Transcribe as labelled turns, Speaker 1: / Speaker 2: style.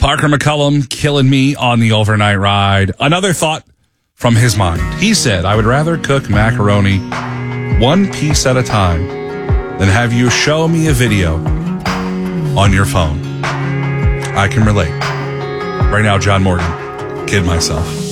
Speaker 1: Parker McCullum killing me on the overnight ride. Another thought from his mind. He said, I would rather cook macaroni one piece at a time than have you show me a video on your phone. I can relate. Right now, John Morgan, kid myself.